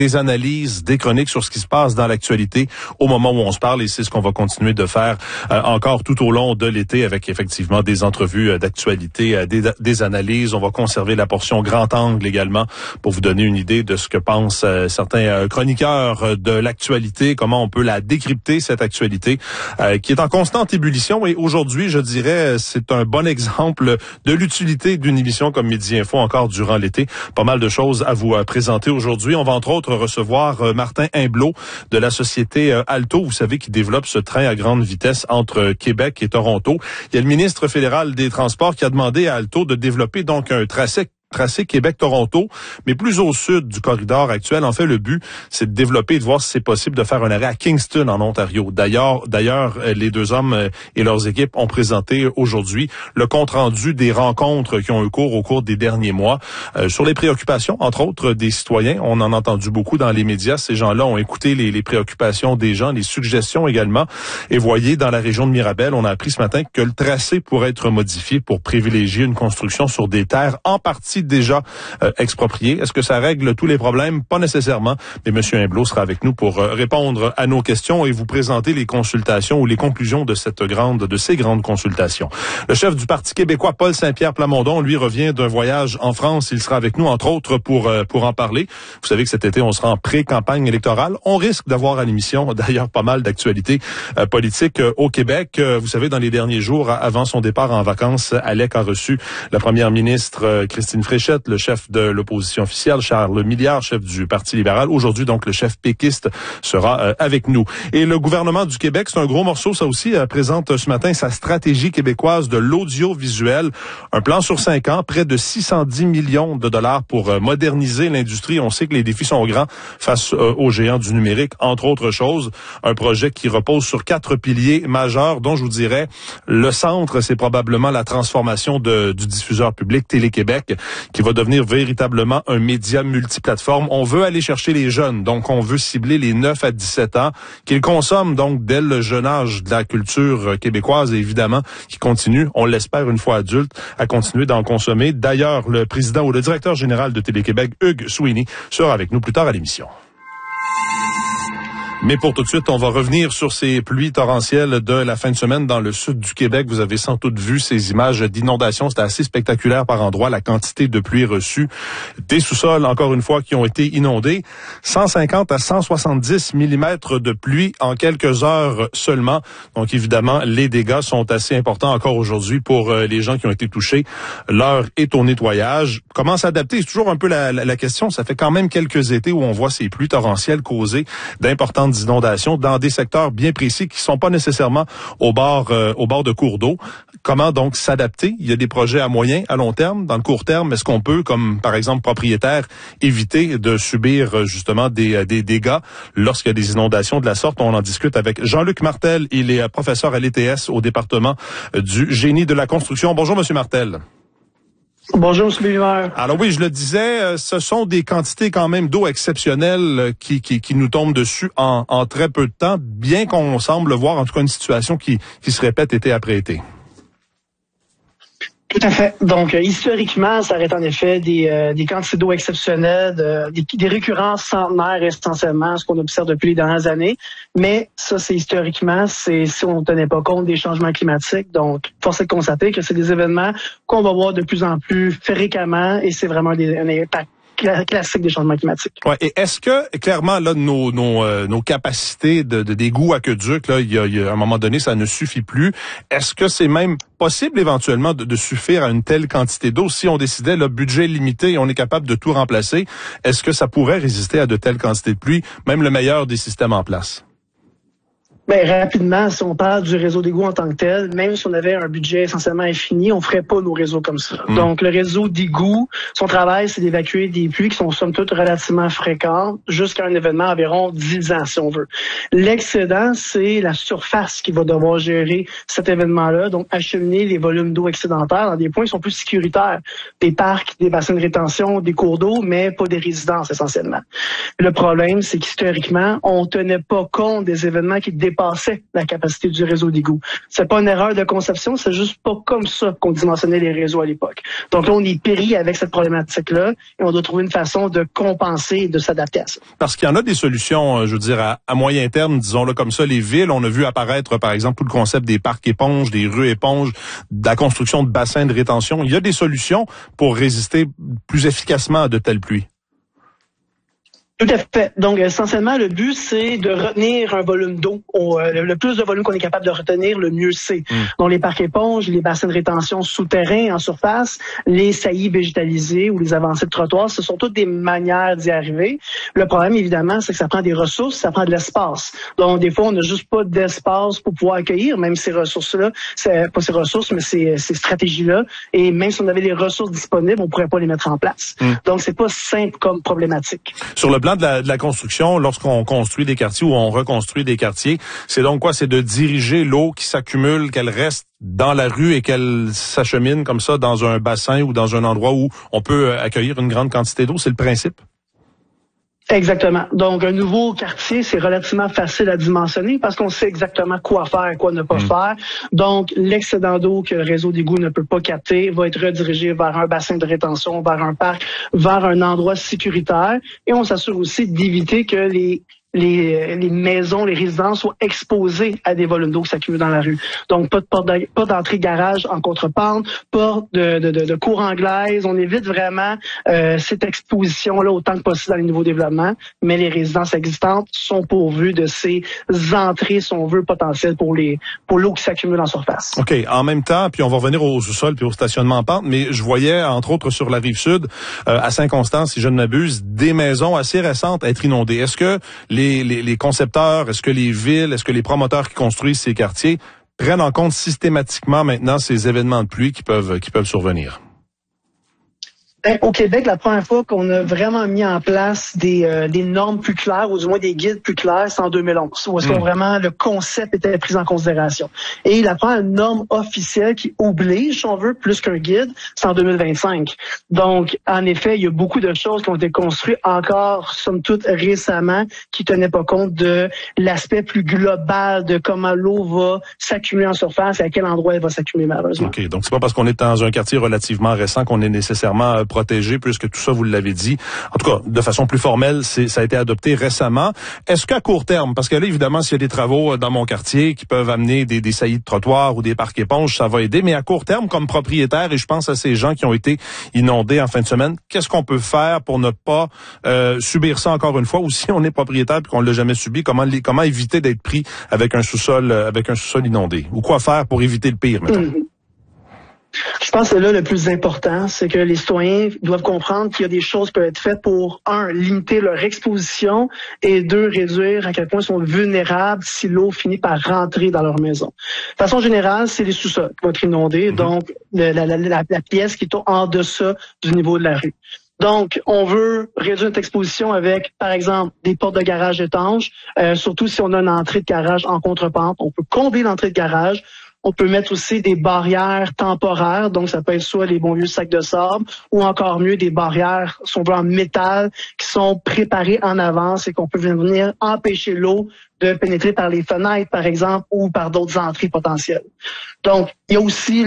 des analyses, des chroniques sur ce qui se passe dans l'actualité au moment où on se parle, et c'est ce qu'on va continuer de faire encore tout au long de l'été avec effectivement des entrevues d'actualité, des analyses. On va conserver la portion grand angle également pour vous donner une idée de ce que pensent certains chroniqueurs de l'actualité, comment on peut la décrypter, cette actualité qui est en constante ébullition. Et aujourd'hui, je dirais, c'est un bon exemple de l'utilité d'une émission comme Midi Info encore durant l'été. Pas mal de choses à vous présenter aujourd'hui. On va entre autres recevoir Martin Imblot de la société Alto, vous savez, qui développe ce train à grande vitesse entre Québec et Toronto. Il y a le ministre fédéral des Transports qui a demandé à Alto de développer donc un tracé Québec-Toronto, mais plus au sud du corridor actuel. En fait, le but, c'est de développer et de voir si c'est possible de faire un arrêt à Kingston, en Ontario. D'ailleurs, les deux hommes et leurs équipes ont présenté aujourd'hui le compte-rendu des rencontres qui ont eu cours au cours des derniers mois sur les préoccupations, entre autres, des citoyens. On en a entendu beaucoup dans les médias. Ces gens-là ont écouté les préoccupations des gens, les suggestions également. Et voyez, dans la région de Mirabel, on a appris ce matin que le tracé pourrait être modifié pour privilégier une construction sur des terres en partie déjà exproprié. Est-ce que ça règle tous les problèmes? Pas nécessairement. Mais M. Imblot sera avec nous pour répondre à nos questions et vous présenter les consultations ou les conclusions de ces grandes consultations. Le chef du Parti québécois, Paul Saint-Pierre Plamondon, lui revient d'un voyage en France. Il sera avec nous, entre autres, pour en parler. Vous savez que cet été, on sera en pré-campagne électorale. On risque d'avoir à l'émission, d'ailleurs, pas mal d'actualités politiques au Québec. Vous savez, dans les derniers jours, avant son départ en vacances, Alec a reçu la première ministre Christine Fréchette, le chef de l'opposition officielle, Charles Milliard, chef du Parti libéral. Aujourd'hui, donc, le chef péquiste sera avec nous. Et le gouvernement du Québec, c'est un gros morceau, ça aussi, présente ce matin sa stratégie québécoise de l'audiovisuel. Un plan sur 5 ans, près de 610 millions de dollars pour moderniser l'industrie. On sait que les défis sont grands face aux géants du numérique, entre autres choses. Un projet qui repose sur 4 piliers majeurs, dont je vous dirais, le centre, c'est probablement la transformation du diffuseur public Télé-Québec, qui va devenir véritablement un média multiplateforme. On veut aller chercher les jeunes, donc on veut cibler les 9 à 17 ans, qu'ils consomment donc dès le jeune âge de la culture québécoise et évidemment qui continuent, on l'espère une fois adultes, à continuer d'en consommer. D'ailleurs, le président ou le directeur général de Télé-Québec, Hugues Sweeney, sera avec nous plus tard à l'émission. Mais pour tout de suite, on va revenir sur ces pluies torrentielles de la fin de semaine dans le sud du Québec. Vous avez sans doute vu ces images d'inondations. C'était assez spectaculaire par endroits, la quantité de pluie reçue. Des sous-sols, encore une fois, qui ont été inondés. 150 à 170 millimètres de pluie en quelques heures seulement. Donc, évidemment, les dégâts sont assez importants encore aujourd'hui pour les gens qui ont été touchés. L'heure est au nettoyage. Comment s'adapter? C'est toujours un peu la question. Ça fait quand même quelques étés où on voit ces pluies torrentielles causer d'importantes inondations dans des secteurs bien précis qui sont pas nécessairement au bord de cours d'eau. Comment donc s'adapter? Il y a des projets à moyen, à long terme. Dans le court terme, est-ce qu'on peut, comme par exemple propriétaire, éviter de subir justement des dégâts lorsqu'il y a des inondations de la sorte? On en discute avec Jean-Luc Martel. Il est professeur à l'ETS au département du génie de la construction. Bonjour, Monsieur Martel. Bonjour, M. Billard. Alors oui, je le disais, ce sont des quantités quand même d'eau exceptionnelles qui nous tombent dessus en très peu de temps, bien qu'on semble voir en tout cas une situation qui se répète été après été. Tout à fait. Donc, historiquement, ça arrête en effet des quantités d'eau exceptionnelles, des récurrences centenaires essentiellement, ce qu'on observe depuis les dernières années. Mais ça, c'est historiquement, c'est si on ne tenait pas compte des changements climatiques. Donc, force est de constater que c'est des événements qu'on va voir de plus en plus fréquemment et c'est vraiment un impact classique des changements climatiques. Ouais. Et est-ce que clairement là nos capacités d'égout aqueduc là, il y a à un moment donné ça ne suffit plus. Est-ce que c'est même possible éventuellement de suffire à une telle quantité d'eau si on décidait le budget limité et on est capable de tout remplacer? Est-ce que ça pourrait résister à de telles quantités de pluie, même le meilleur des systèmes en place? Ben, rapidement, si on parle du réseau d'égouts en tant que tel, même si on avait un budget essentiellement infini, on ferait pas nos réseaux comme ça. Donc, le réseau d'égouts, son travail, c'est d'évacuer des pluies qui sont somme toute relativement fréquentes jusqu'à un événement environ 10 ans, si on veut. L'excédent, c'est la surface qui va devoir gérer cet événement-là, donc acheminer les volumes d'eau excédentaires dans des points qui sont plus sécuritaires. Des parcs, des bassins de rétention, des cours d'eau, mais pas des résidences essentiellement. Le problème, c'est qu'historiquement, on tenait pas compte des événements qui dépassent dépassait la capacité du réseau d'égouts. C'est pas une erreur de conception, c'est juste pas comme ça qu'on dimensionnait les réseaux à l'époque. Donc là, on est pris avec cette problématique-là et on doit trouver une façon de compenser et de s'adapter à ça. Parce qu'il y en a des solutions, je veux dire, à moyen terme, disons-le comme ça, les villes, on a vu apparaître, par exemple, tout le concept des parcs éponges, des rues éponges, de la construction de bassins de rétention. Il y a des solutions pour résister plus efficacement à de telles pluies. Tout à fait. Donc, essentiellement, le but, c'est de retenir un volume d'eau. Le plus de volume qu'on est capable de retenir, le mieux c'est. Donc, les parcs éponges, les bassins de rétention souterrains en surface, les saillies végétalisées ou les avancées de trottoirs, ce sont toutes des manières d'y arriver. Le problème, évidemment, c'est que ça prend des ressources, ça prend de l'espace. Donc, des fois, on n'a juste pas d'espace pour pouvoir accueillir, même ces ressources-là, pas ces ressources, mais ces stratégies-là. Et même si on avait les ressources disponibles, on pourrait pas les mettre en place. Donc, c'est pas simple comme problématique. Sur le plan de la construction, lorsqu'on construit des quartiers ou on reconstruit des quartiers, c'est donc quoi? C'est de diriger l'eau qui s'accumule, qu'elle reste dans la rue et qu'elle s'achemine comme ça dans un bassin ou dans un endroit où on peut accueillir une grande quantité d'eau. C'est le principe? Exactement. Donc, un nouveau quartier, c'est relativement facile à dimensionner parce qu'on sait exactement quoi faire, quoi ne pas faire. Donc, l'excédent d'eau que le réseau d'égouts ne peut pas capter va être redirigé vers un bassin de rétention, vers un parc, vers un endroit sécuritaire. Et on s'assure aussi d'éviter que les maisons, les résidences soient exposées à des volumes d'eau qui s'accumulent dans la rue. Donc, pas d'entrée garage en contrepente, pas de cour anglaise. On évite vraiment cette exposition-là autant que possible dans les nouveaux développements, mais les résidences existantes sont pourvues de ces entrées, si on veut, potentielles pour l'eau qui s'accumule en surface. OK. En même temps, puis on va revenir au sous-sol puis au stationnement en pente, mais je voyais, entre autres, sur la Rive-Sud, à Saint-Constant, si je ne m'abuse, des maisons assez récentes être inondées. Est-ce que les concepteurs, est-ce que les villes, est-ce que les promoteurs qui construisent ces quartiers prennent en compte systématiquement maintenant ces événements de pluie qui peuvent survenir? Au Québec, la première fois qu'on a vraiment mis en place des normes plus claires, ou du moins des guides plus clairs, c'est en 2011, où est-ce que vraiment le concept était pris en considération. Et la première norme officielle qui oblige, si on veut, plus qu'un guide, c'est en 2025. Donc, en effet, il y a beaucoup de choses qui ont été construites encore, somme toute, récemment, qui tenaient pas compte de l'aspect plus global de comment l'eau va s'accumuler en surface et à quel endroit elle va s'accumuler, malheureusement. OK. Donc, c'est pas parce qu'on est dans un quartier relativement récent qu'on est nécessairement protégé, puisque tout ça, vous l'avez dit. En tout cas, de façon plus formelle, ça a été adopté récemment. Est-ce qu'à court terme, parce que là, évidemment, s'il y a des travaux dans mon quartier qui peuvent amener des saillies de trottoir ou des parcs éponges, ça va aider, mais à court terme, comme propriétaire, et je pense à ces gens qui ont été inondés en fin de semaine, qu'est-ce qu'on peut faire pour ne pas subir ça encore une fois, ou si on est propriétaire et qu'on l'a jamais subi, comment éviter d'être pris avec un sous-sol inondé? Ou quoi faire pour éviter le pire, mettons? Je pense que là, le plus important, c'est que les citoyens doivent comprendre qu'il y a des choses qui peuvent être faites pour, un, limiter leur exposition et deux, réduire à quel point ils sont vulnérables si l'eau finit par rentrer dans leur maison. De façon générale, c'est les sous-sols qui vont être inondés, donc la pièce qui est en deçà du niveau de la rue. Donc, on veut réduire notre exposition avec, par exemple, des portes de garage étanches, surtout si on a une entrée de garage en contrepente. On peut combler l'entrée de garage. On peut mettre aussi des barrières temporaires, donc ça peut être soit les bons vieux sacs de sable ou encore mieux des barrières, si on veut, en métal qui sont préparées en avance et qu'on peut venir empêcher l'eau de pénétrer par les fenêtres, par exemple, ou par d'autres entrées potentielles. Donc, il y a aussi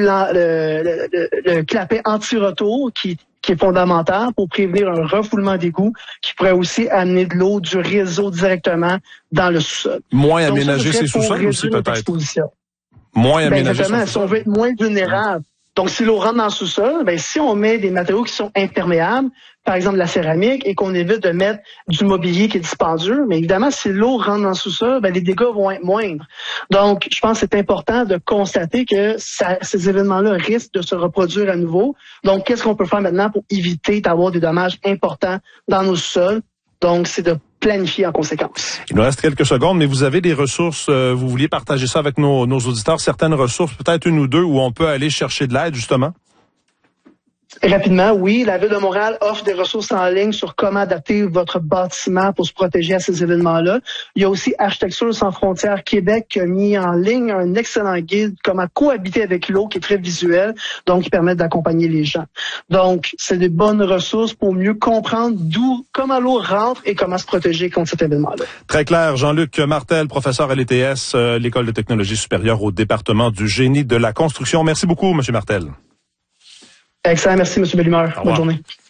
le clapet anti-retour qui est fondamental pour prévenir un refoulement d'égout qui pourrait aussi amener de l'eau du réseau directement dans le sous-sol. Moins aménager ces sous-sols aussi, peut-être? Moins aménagé. Exactement, si on veut être moins vulnérable. Donc, si l'eau rentre dans le sous-sol, si on met des matériaux qui sont imperméables, par exemple la céramique, et qu'on évite de mettre du mobilier qui est dispendieux, mais évidemment, si l'eau rentre dans le sous-sol, les dégâts vont être moindres. Donc, je pense que c'est important de constater que ces événements-là risquent de se reproduire à nouveau. Donc, qu'est-ce qu'on peut faire maintenant pour éviter d'avoir des dommages importants dans nos sous-sols? Donc, c'est de planifier en conséquence. Il nous reste quelques secondes, mais vous avez des ressources, vous vouliez partager ça avec nos auditeurs, certaines ressources, peut-être une ou deux, où on peut aller chercher de l'aide, justement? Rapidement, oui. La Ville de Montréal offre des ressources en ligne sur comment adapter votre bâtiment pour se protéger à ces événements-là. Il y a aussi Architecture sans frontières Québec qui a mis en ligne un excellent guide comment cohabiter avec l'eau qui est très visuel, donc qui permet d'accompagner les gens. Donc, c'est des bonnes ressources pour mieux comprendre comment l'eau rentre et comment se protéger contre cet événement-là. Très clair. Jean-Luc Martel, professeur à l'ETS, l'École de technologie supérieure au département du génie de la construction. Merci beaucoup, M. Martel. Excellent. Merci, M. Bellemare. Bonne journée.